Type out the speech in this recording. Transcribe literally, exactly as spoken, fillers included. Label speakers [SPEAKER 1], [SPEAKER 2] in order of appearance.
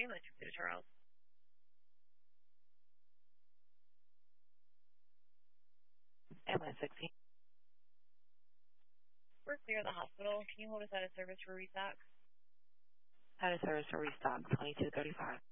[SPEAKER 1] Ambulance to Charles.
[SPEAKER 2] Ambulance sixteen.
[SPEAKER 1] We're clear of the hospital. Can you hold us out of service for restock?
[SPEAKER 2] Out of service for restock, twenty-two thirty-five.